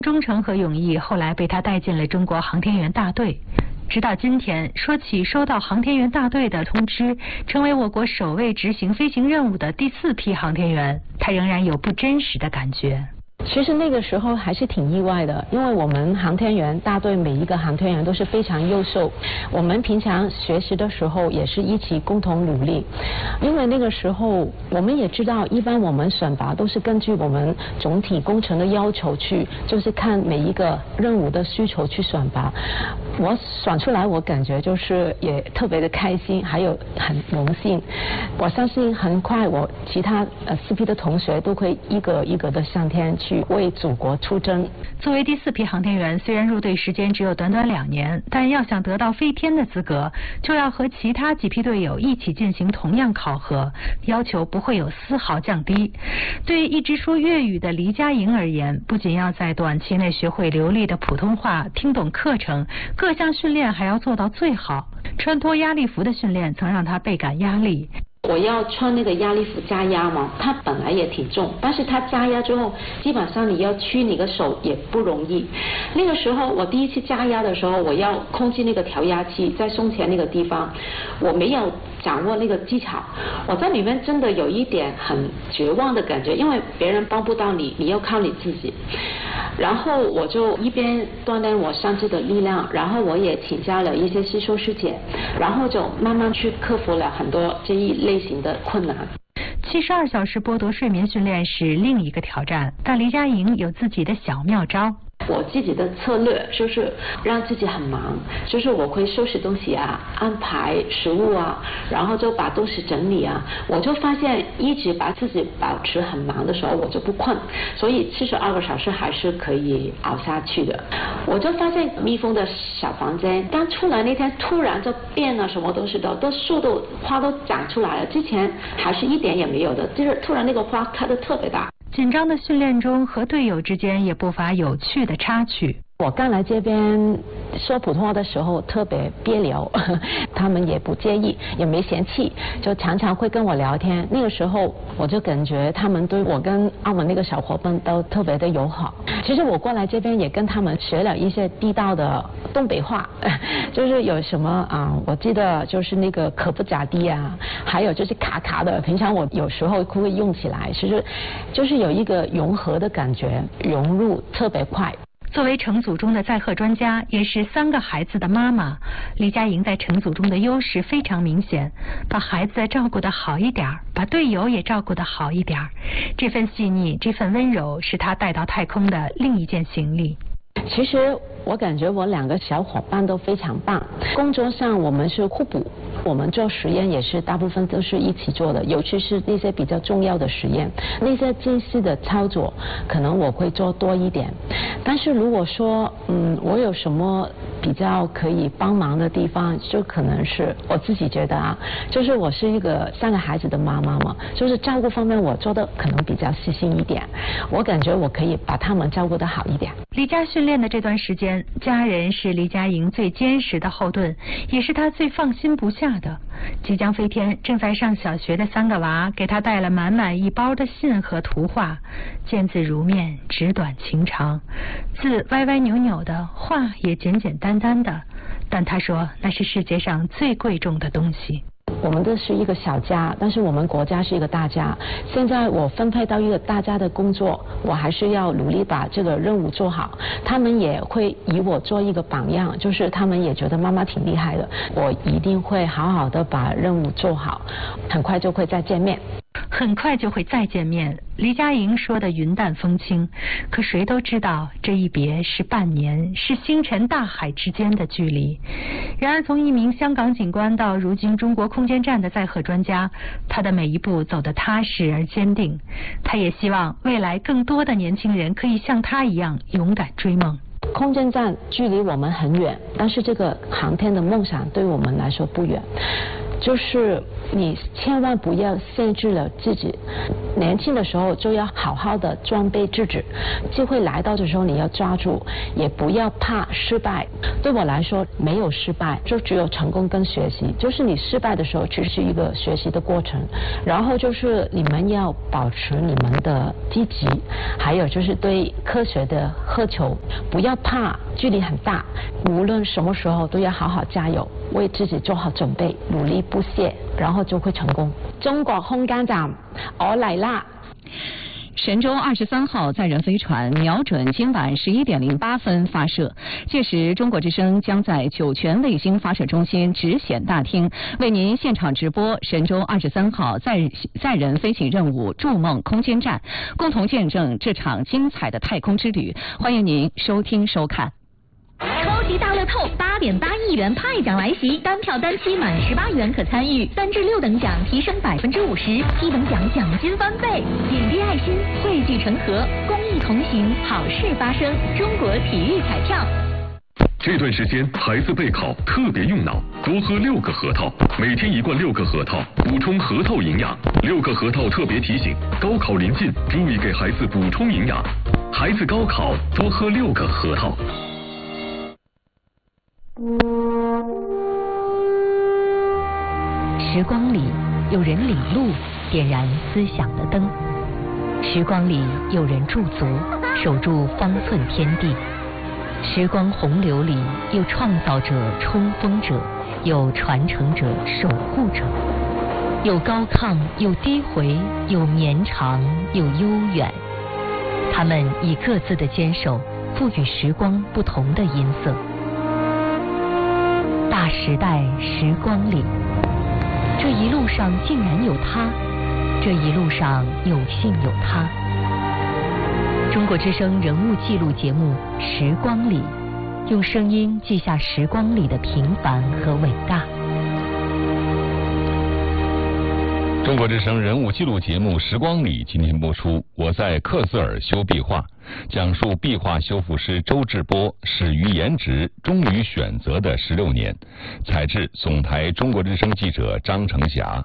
忠诚和勇毅后来被他带进了中国航天员大队。直到今天，说起收到航天员大队的通知，成为我国首位执行飞行任务的第4批航天员，他仍然有不真实的感觉。 其实那个时候还是挺意外的，因为我们航天员大队每一个航天员都是非常优秀，我们平常学习的时候也是一起共同努力。因为那个时候我们也知道，一般我们选拔都是根据我们总体工程的要求去，就是看每一个任务的需求去选拔。我选出来，我感觉就是也特别的开心，还有很荣幸。我相信很快我其他4批的同学都会一个一个的上天去为祖国出征。 作为第4批航天员，虽然入队时间只有短短2年，但要想得到飞天的资格，就要和其他几批队友一起进行同样考核，要求不会有丝毫降低。对一直说粤语的黎佳莹而言，不仅要在短期内学会流利的普通话，听懂课程，各项训练还要做到最好。穿脱压力服的训练曾让他倍感压力。 我要穿那个压力服加压嘛，它本来也挺重，但是它加压之后，基本上你要屈你的手也不容易。那个时候我第一次加压的时候，我要控制那个调压器在胸前那个地方，我没有掌握那个技巧，我在里面真的有一点很绝望的感觉，因为别人帮不到你，你要靠你自己。然后我就一边锻炼我上肢的力量，然后我也请教了一些师兄师姐，然后就慢慢去克服了很多这一类型的困难。 72小时剥夺睡眠训练是另一个挑战，但黎佳莹有自己的小妙招。 我自己的策略就是让自己很忙，就是我会收拾东西啊，安排食物啊，然后就把东西整理啊。我就发现一直把自己保持很忙的时候，我就不困，所以72个小时还是可以熬下去的。我就发现蜜蜂的小房间刚出来那天突然就变了，什么东西都树都花都长出来了，之前还是一点也没有的，就是突然那个花开得特别大。 紧张的训练中，和队友之间也不乏有趣的插曲。 我刚来这边说普通话的时候特别别扭，他们也不介意，也没嫌弃，就常常会跟我聊天。那个时候我就感觉他们对我跟澳门那个小伙伴都特别的友好。其实我过来这边也跟他们学了一些地道的东北话，就是有什么啊，我记得就是那个可不咋地啊，还有就是卡卡的，平常我有时候会用起来，其实就是有一个融合的感觉，融入特别快。 作为成组中的载荷专家，也是3个孩子的妈妈，黎佳莹在成组中的优势非常明显，把孩子照顾得好一点，把队友也照顾得好一点。这份细腻，这份温柔，是她带到太空的另一件行李。 其实我感觉我2个小伙伴都非常棒，工作上我们是互补，我们做实验也是大部分都是一起做的，尤其是那些比较重要的实验，那些精细的操作可能我会做多一点。但是如果说我有什么比较可以帮忙的地方，就可能是我自己觉得啊，就是我是一个3个孩子的妈妈嘛，就是照顾方面我做的可能比较细心一点，我感觉我可以把他们照顾得好一点。 离家训练的这段时间，家人是黎佳莹最坚实的后盾，也是她最放心不下的。即将飞天，正在上小学的3个娃给她带了满满一包的信和图画，见字如面，纸短情长，字歪歪扭扭的，话也简简单单的，但她说那是世界上最贵重的东西。 我们这是一个小家，但是我们国家是一个大家。现在我分配到一个大家的工作，我还是要努力把这个任务做好。他们也会以我做一个榜样，就是他们也觉得妈妈挺厉害的。我一定会好好的把任务做好，很快就会再见面。 很快就会再见面，黎佳莹说的云淡风轻，可谁都知道这一别是半年，是星辰大海之间的距离。然而从一名香港警官到如今中国空间站的载荷专家，他的每一步走得踏实而坚定。他也希望未来更多的年轻人可以像他一样勇敢追梦。 空间站距离我们很远，但是这个航天的梦想对我们来说不远。 就是你千万不要限制了自己，年轻的时候就要好好的装备自己，机会来到的时候你要抓住，也不要怕失败。对我来说没有失败，就只有成功跟学习，就是你失败的时候只是一个学习的过程，然后就是你们要保持你们的积极，还有就是对科学的渴求，不要怕距离很大，无论什么时候都要好好加油，为自己做好准备，努力不懈，然后就会成功。中国空间站，我嚟啦！ 神舟23号载人飞船瞄准今晚11点08分发射，届时中国之声将在酒泉卫星发射中心直显大厅为您现场直播神舟23号载人飞行任务筑梦空间站，共同见证这场精彩的太空之旅。欢迎您收听收看。 超级大乐透8.8亿元派奖来袭，单票单期满18元可参与，3至6等奖提升50%，7等奖奖金翻倍。点滴爱心，汇聚成河，公益同行，好事发生。中国体育彩票。 这段时间孩子备考特别用脑，多喝6个核桃，每天1罐6个核桃，补充核桃营养。6个核桃特别提醒，高考临近，注意给孩子补充营养。孩子高考多喝6个核桃。 时光里有人领路，点燃思想的灯；时光里有人驻足，守住方寸天地；时光洪流里有创造者、冲锋者，有传承者、守护者，有高亢，有低回，有绵长，有悠远。他们以各自的坚守，赋予时光不同的音色。大时代时光里，这一路上竟然有他，这一路上有幸有他。中国之声人物记录节目《时光里》，用声音记下时光里的平凡和伟大。 中国之声人物记录节目《时光里》今天播出。我在克孜尔修壁画，讲述壁画修复师周志波始于颜值，终于选择的16年。采制总台中国之声记者张成霞。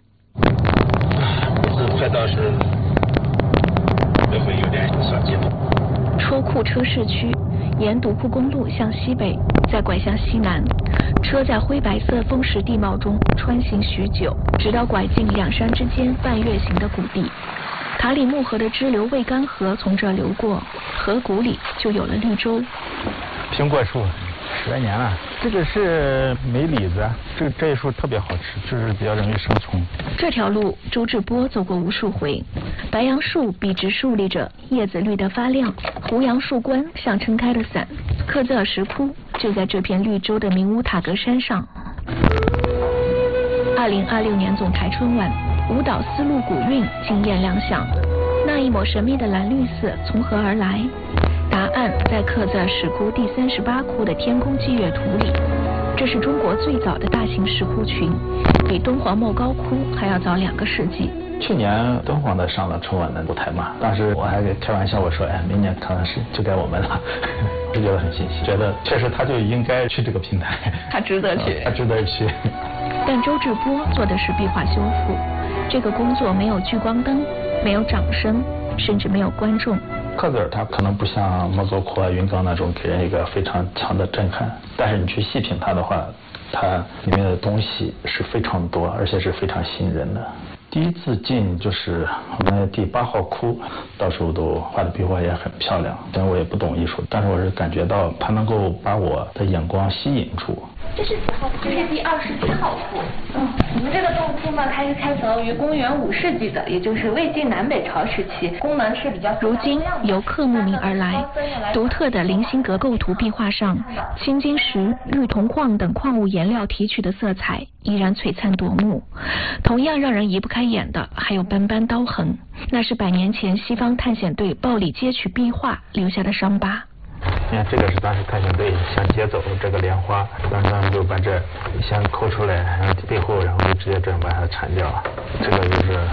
快到时都会有点小激动。 出库车市区，沿独库公路向西北，再拐向西南，车在灰白色风蚀地貌中穿行许久，直到拐进两山之间半月形的谷地。塔里木河的支流魏干河从这流过，河谷里就有了绿洲。 苹果树10来年了，这个是梅李子，这一树特别好吃，就是比较容易生虫。 这条路周志波走过无数回，白杨树笔直竖立着，叶子绿得发亮，胡杨树冠像撑开的伞。克孜尔石窟就在这片绿洲的明乌塔格山上。2026年总台春晚，舞蹈丝路古韵惊艳亮相，那一抹神秘的蓝绿色从何而来？答案在克孜尔石窟第38窟的天宫祭月图里。这是中国最早的大型石窟群，比敦煌莫高窟还要早2个世纪。 去年敦煌的上了春晚的舞台嘛，当时我还开玩笑我说，明年可能是就该我们了，就觉得很欣喜，觉得确实他就应该去这个平台， 他值得去， 他值得去。 但周志波做的是壁画修复，这个工作没有聚光灯，没有掌声，甚至没有观众。 克孜尔它可能不像莫高窟啊、云冈那种给人一个非常强的震撼，但是你去细品它的话，它里面的东西是非常多，而且是非常吸引人的。第一次进就是我们第8号窟，到处都画的壁画也很漂亮。虽然我也不懂艺术，但是我是感觉到它能够把我的眼光吸引住。 这是几号窟？这是第27号窟。我们这个洞窟呢，它是开凿于公元5世纪的，也就是魏晋南北朝时期，功能是比较。 如今由刻慕名而来，独特的零星格构图壁画上，青金石、绿铜矿等矿物颜料提取的色彩依然璀璨夺目。同样让人移不开眼的还有斑斑刀痕，那是100年前西方探险队暴力截取壁画留下的伤疤。 你看，这个是当时探险队想劫走这个莲花，当时他们就把这先抠出来，然后背后，然后就直接这样把它铲掉。这个就是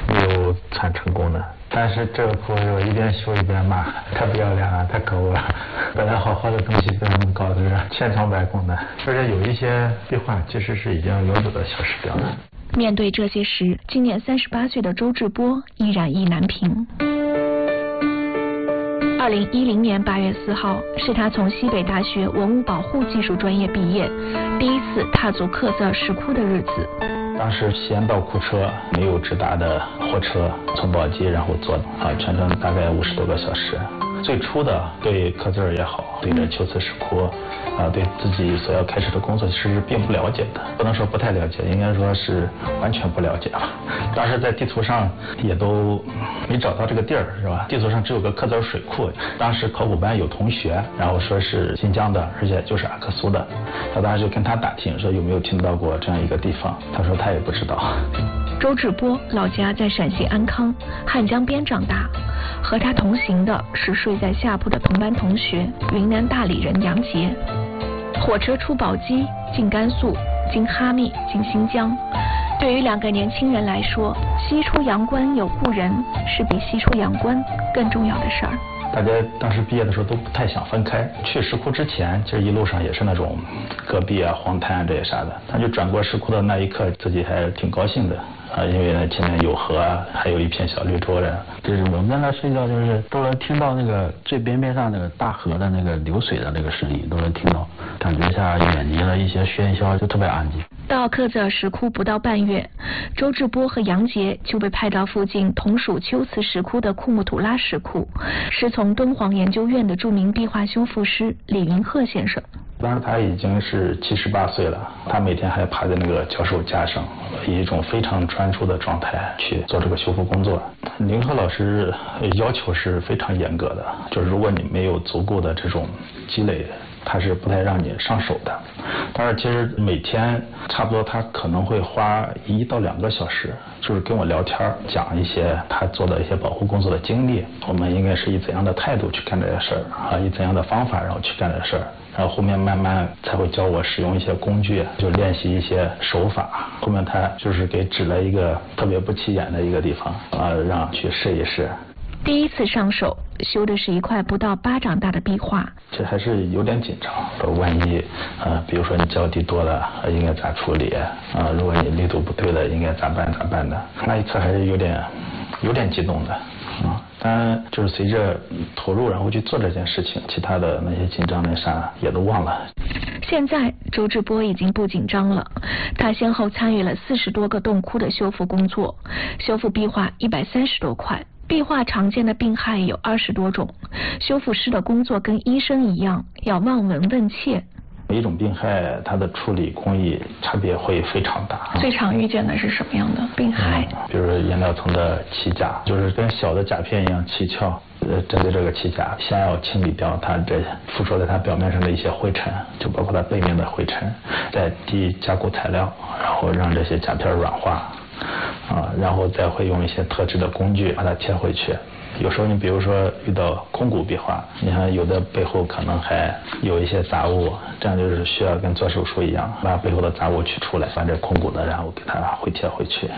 没有穿成功的。但是这个窟我一边修一边骂，太不要脸了，太可恶了！本来好好的东西被他们搞得千疮百孔的，而且有一些壁画其实是已经永久的消失掉了。 面对这些事，今年38岁的周志波依然意难平。2010年8月4号是他从西北大学文物保护技术专业毕业，第一次踏足克孜尔石窟的日子。 当时西安到库车没有直达的货车，从宝鸡然后坐全程大概50多个小时。最初的对克孜尔也好，对这龟兹石窟对自己所要开始的工作其实是并不了解的，不能说不太了解，应该说是完全不了解吧。当时在地图上也都没找到这个地儿，是吧？地图上只有个克孜尔水库。当时考古班有同学，然后说是新疆的，而且就是阿克苏的。他当时就跟他打听，说有没有听到过这样一个地方。他说他也不知道。 周志波老家在陕西安康，汉江边长大，和他同行的是睡在下铺的同班同学云南大理人杨杰。火车出宝鸡，进甘肃，经哈密，进新疆。对于2个年轻人来说，西出阳关有故人是比西出阳关更重要的事儿。 大家当时毕业的时候都不太想分开。去石窟之前，其实一路上也是那种戈壁啊、黄滩啊这些啥的。他就转过石窟的那一刻，自己还挺高兴的因为呢前面有河啊，还有一片小绿洲的。 就是我们在那睡觉，就是都能听到那个最边上那个大河的那个流水的那个声音，都能听到，感觉一下远离了一些喧嚣，就特别安静。 到克孜尔石窟不到半月，周志波和杨杰就被派到附近同属龟兹石窟的库木图拉石窟，师从敦煌研究院的著名壁画修复师李云鹤先生。 当时他已经是78岁了，他每天还趴在那个教授架上，以一种非常专注的状态去做这个修复工作。李云鹤老师要求是非常严格的，就是如果你没有足够的这种积累，他是不太让你上手的。但是其实每天差不多他可能会花1到2个小时，就是跟我聊天，讲一些他做的一些保护工作的经历，我们应该是以怎样的态度去干这些事儿以怎样的方法然后去干这事儿。然后后面慢慢才会教我使用一些工具，就练习一些手法。后面他就是给指了一个特别不起眼的一个地方让去试一试。 第一次上手修的是一块不到巴掌大的壁画， 这还是有点紧张。万一比如说你脚底多了应该咋处理如果你力度不对了应该咋办的。那一刻还是有点激动的当然就是随着投入然后去做这件事情，其他的那些紧张那啥也都忘了。 现在周志波已经不紧张了，他先后参与了40多个洞窟的修复工作，修复壁画130多块。壁画常见的病害有20多种，修复师的工作跟医生一样，要望闻问切。 每一种病害它的处理工艺差别会非常大。 最常遇见的是什么样的病害？ 比如说颜料层的起甲，就是跟小的甲片一样起翘。针对这个起甲，先要清理掉它这附着在它表面上的一些灰尘，就包括它背面的灰尘，再滴加固材料，然后让这些甲片软化然后再会用一些特制的工具把它贴回去。有时候你比如说遇到空骨壁画，你看有的背后可能还有一些杂物，这样就是需要跟做手术一样，把背后的杂物取出来，把这空骨的然后给它回贴回去。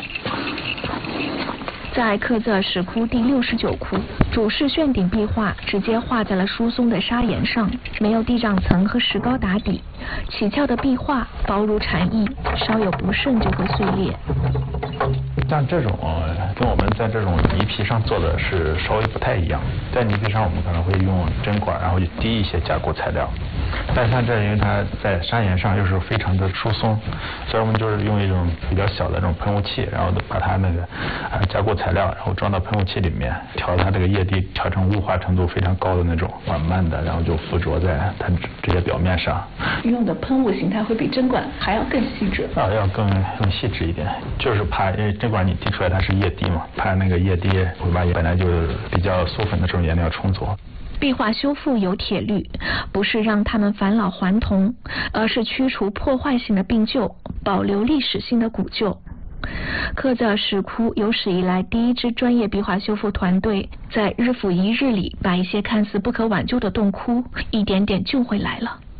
在克孜尔石窟第69窟，主室旋顶壁画直接画在了疏松的砂岩上，没有地障层和石膏打底，起翘的壁画薄如蝉翼，稍有不慎就会碎裂。 像这种跟我们在这种泥皮上做的是稍微不太一样，在泥皮上我们可能会用针管然后去滴一些加固材料，但像这因为它在砂岩上又是非常的疏松，所以我们就是用一种比较小的这种喷雾器，然后把它那个加固材料然后装到喷雾器里面，调它这个液滴调成雾化程度非常高的那种，缓慢的然后就附着在它这些表面上。 用的喷雾形态会比针管还要更细致要更细致一点，就是怕因为针管你滴出来它是液滴嘛，怕那个液滴会把本来就是比较酥粉的这种颜料冲走。 壁画修复有铁律，不是让他们返老还童，而是驱除破坏性的病旧，保留历史性的古旧。克孜尔石窟有史以来第一支专业壁画修复团队，在日复一日里把一些看似不可挽救的洞窟一点点救回来了。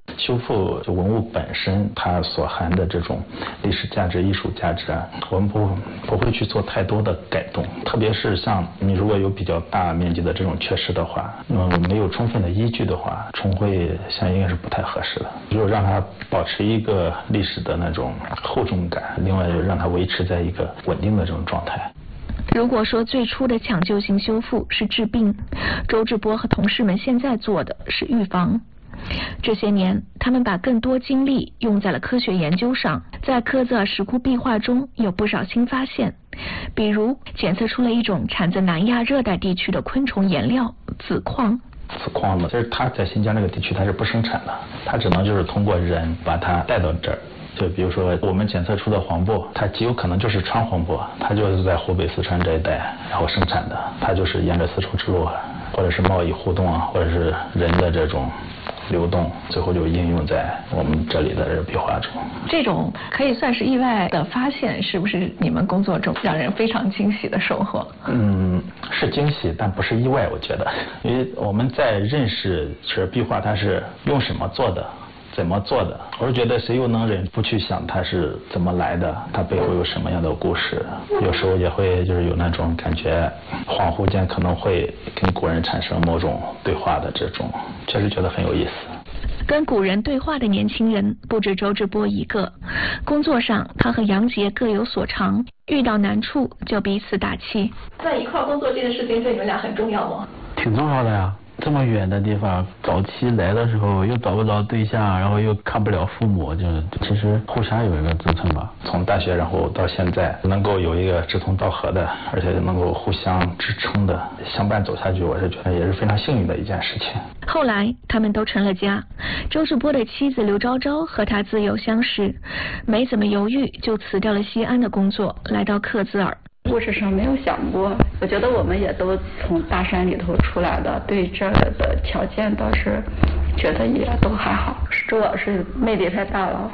修复就文物本身它所含的这种历史价值、艺术价值啊，我们不会去做太多的改动。特别是像你如果有比较大面积的这种缺失的话，没有充分的依据的话，重绘像应该是不太合适的。就是让它保持一个历史的那种厚重感，另外就让它维持在一个稳定的这种状态。 如果说最初的抢救性修复是治病，周志波和同事们现在做的是预防。这些年，他们把更多精力用在了科学研究上。在科兹尔石窟壁画中有不少新发现，比如检测出了一种产自南亚热带地区的昆虫颜料紫矿。 紫矿呢，其实它在新疆这个地区它是不生产的，它只能就是通过人把它带到这儿。就比如说我们检测出的黄柏，它极有可能就是川黄柏，它就是在湖北、四川这一带然后生产的，它就是沿着丝绸之路或者是贸易互动啊，或者是人的这种流动，最后就应用在我们这里的这壁画中。 这种可以算是意外的发现，是不是你们工作中让人非常惊喜的收获？ 是惊喜，但不是意外，我觉得，因为我们在认识这壁画它是用什么做的。怎么做的？我是觉得谁又能忍不去想它是怎么来的，它背后有什么样的故事？有时候也会就是有那种感觉，恍惚间可能会跟古人产生某种对话的这种，确实觉得很有意思。 跟古人对话的年轻人不止周志波一个，工作上他和杨杰各有所长，遇到难处就彼此打气。 在一块工作这件事情对你们俩很重要吗？ 挺重要的呀。这么远的地方，早期来的时候又找不着对象，然后又看不了父母，就是其实互相有一个支撑吧。 从大学然后到现在，能够有一个志同道合的，而且能够互相支撑的相伴走下去，我是觉得也是非常幸运的一件事情。 后来他们都成了家，周志波的妻子刘昭昭和他自幼相识，没怎么犹豫就辞掉了西安的工作，来到克孜尔。 物质上没有想过，我觉得我们也都从大山里头出来的，对这儿的条件倒是觉得也都还好，主要是魅力太大了。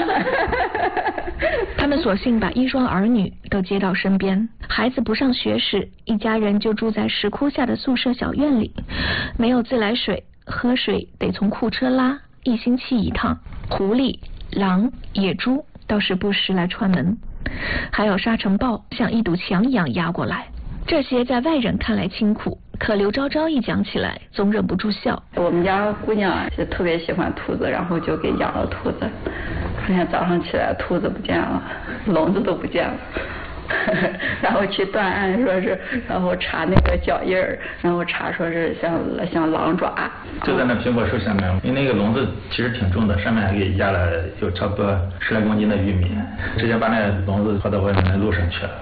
他们索性把一双儿女都接到身边，孩子不上学时，一家人就住在石窟下的宿舍小院里，没有自来水，喝水得从库车拉，1星期一趟。狐狸、狼、野猪倒是不时来串门。还有沙尘暴像一堵墙一样压过来，这些在外人看来清苦，可刘昭昭一讲起来总忍不住笑。 我们家姑娘就特别喜欢兔子，然后就给养了兔子。发现早上起来兔子不见了，笼子都不见了。然后去断案，说是，然后查那个脚印儿，然后查说是像狼爪。 就在那苹果树下面，因为那个笼子其实挺重的，上面还给压了有差不多10来公斤的玉米，直接把那笼子拖到外面的路上去了。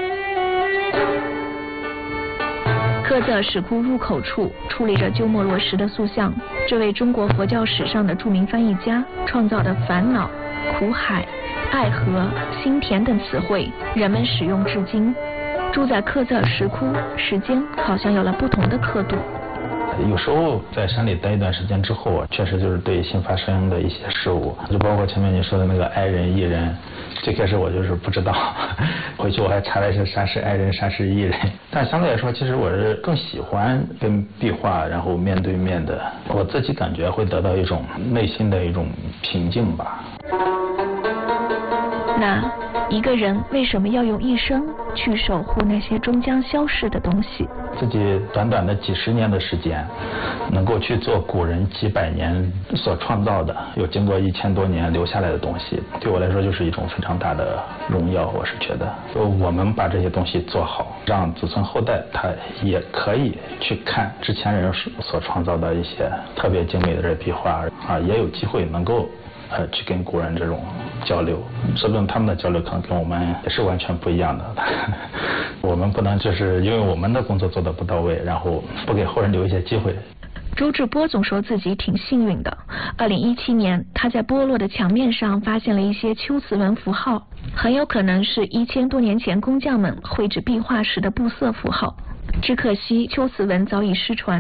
克孜尔石窟入口处矗立着鸠摩罗什的塑像，这位中国佛教史上的著名翻译家创造的烦恼、苦海、爱河、心田等词汇，人们使用至今。住在克孜尔石窟，时间好像有了不同的刻度。 有时候在山里待一段时间之后，确实就是对新发生的一些事物，就包括前面你说的那个哀人、艺人，最开始我就是不知道，回去我还查了一下啥是哀人，啥是艺人。但相对来说，其实我是更喜欢跟壁画然后面对面的，我自己感觉会得到一种内心的一种平静吧。 那一个人为什么要用一生去守护那些终将消逝的东西？ 自己短短的几十年的时间，能够去做古人几百年所创造的，有经过1000多年留下来的东西，对我来说就是一种非常大的荣耀。我是觉得，我们把这些东西做好，让子孙后代他也可以去看之前人所创造的一些特别精美的这壁画啊，也有机会能够去跟古人这种交流，说不定他们的交流可能跟我们也是完全不一样的。我们不能就是因为我们的工作做得不到位，然后不给后人留一些机会。 周志波总说自己挺幸运的。2017年，他在波洛的墙面上发现了一些秋瓷纹符号，很有可能是1000多年前工匠们绘制壁画时的布色符号。只可惜秋瓷纹早已失传。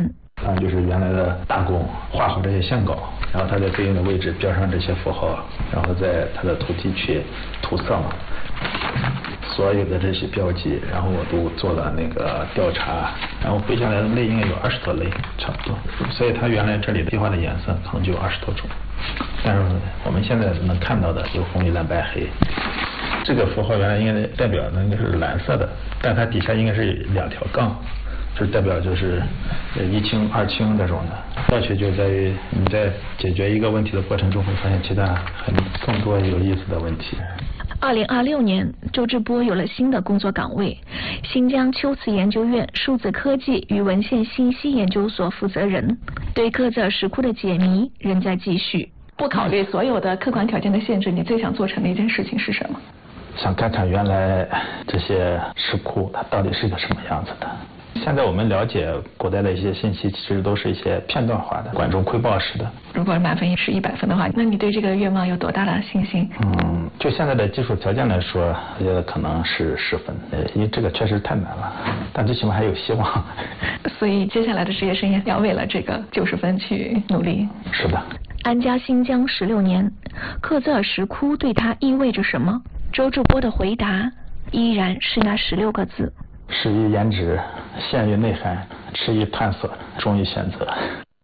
就是原来的大工画好这些线稿，然后他在对应的位置标上这些符号，然后在他的图地去涂色嘛。所有的这些标记，然后我都做了那个调查，然后背下来的类应该有20多类，差不多。所以它原来这里壁画的颜色可能就有20多种，但是我们现在能看到的有红、绿、蓝、白、黑。这个符号原来应该代表的应该是蓝色的，但它底下应该是2条杠，就是代表就是1清2清这种的。乐趣就在于你在解决一个问题的过程中，会发现其他更多有意思的问题。 2026年，周志波有了新的工作岗位，新疆秋瓷研究院数字科技与文献信息研究所负责人。对各自石窟的解谜仍在继续。 不考虑所有的客观条件的限制，你最想做成的一件事情是什么？ 想看看原来这些石窟它到底是个什么样子的。现在我们了解古代的一些信息，其实都是一些片段化的、管中窥豹式的。 如果满分是100分的话，那你对这个愿望有多大的信心？ 就现在的技术条件来说，我觉得可能是10分，因为这个确实太难了，但最起码还有希望。 所以接下来的职业生涯要为了这个90分去努力。 是的。 安家新疆16年，克孜尔石窟对他意味着什么？周志波的回答依然是那16个字。 始于颜值，陷于内涵，迟于探索，终于选择。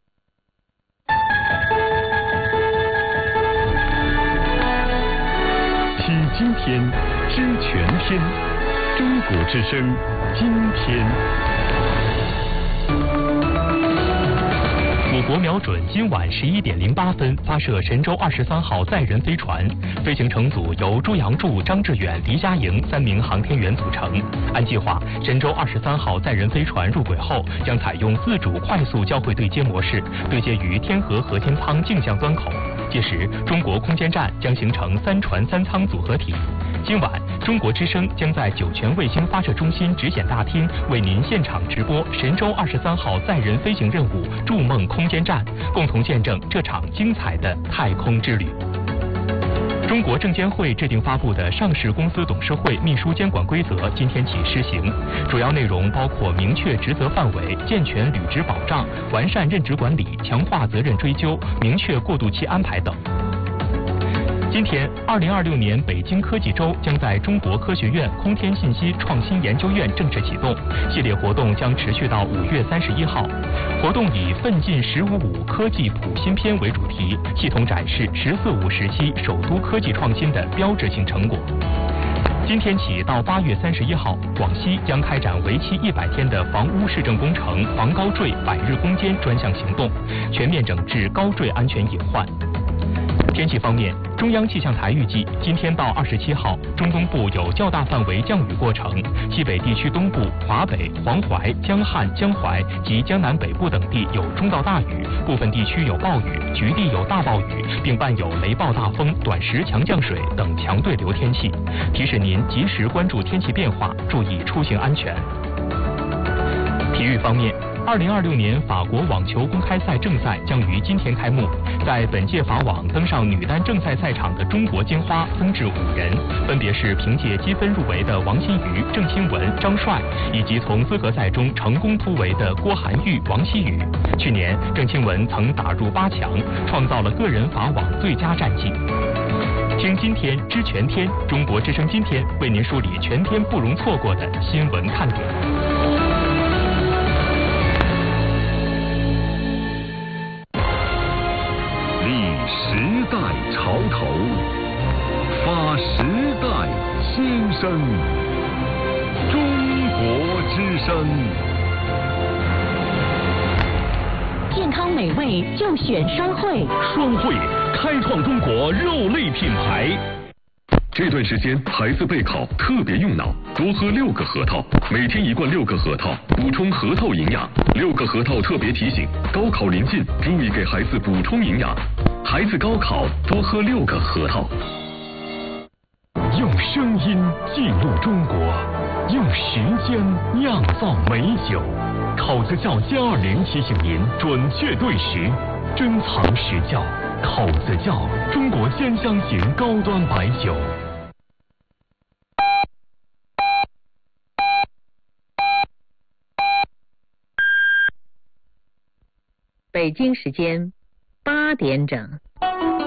体今天，知全天。中国之声，今天。我国瞄准今晚11点08分发射神舟23号载人飞船，飞行乘组由朱杨柱、张志远、黎佳莹3名航天员组成。按计划，神舟23号载人飞船入轨后，将采用自主快速交会对接模式，对接于天河核天舱径向端口。届时，中国空间站将形成3船3舱组合体。今晚，中国之声将在酒泉卫星发射中心指显大厅为您现场直播神舟23号载人飞行任务筑梦空间站，共同见证这场精彩的太空之旅。中国证监会制定发布的上市公司董事会秘书监管规则今天起施行，主要内容包括明确职责范围、健全履职保障、完善任职管理、强化责任追究、明确过渡期安排等。今天，2026年北京科技周将在中国科学院空天信息创新研究院正式启动，系列活动将持续到5月31号。活动以“奋进15.5科技普新篇”为主题，系统展示“14.5”时期首都科技创新的标志性成果。今天起到8月31号，广西将开展为期100天的房屋市政工程防高坠100日攻坚专项行动，全面整治高坠安全隐患。天气方面，中央气象台预计，今天到27号，中东部有较大范围降雨过程，西北地区东部、华北、黄淮、江汉、江淮及江南北部等地有中到大雨，部分地区有暴雨，局地有大暴雨，并伴有雷暴大风、短时强降水等强对流天气，提示您及时关注天气变化，注意出行安全。体育方面，2026年法国网球公开赛正赛将于今天开幕。在本届法网登上女单正赛赛场的中国金花增至5人，分别是凭借积分入围的王欣瑜、郑钦文、张帅，以及从资格赛中成功突围的郭涵玉、王希雨。去年，郑钦文曾打入8强，创造了个人法网最佳战绩。听今天知全天，中国之声今天为您梳理全天不容错过的新闻看点。 时代潮头，发时代新声。中国之声， 健康美味就选双汇。 双汇开创中国肉类品牌。这段时间孩子备考特别用脑，多喝6个核桃，每天1罐6个核桃，补充核桃营养。6个核桃特别提醒：高考临近，注意给孩子补充营养。孩子高考多喝6个核桃。用声音记录中国，用时间酿造美酒。考子窖+20提醒您准确对时，珍藏实窖。考子窖，中国鲜香型高端白酒。 北京时间8点整。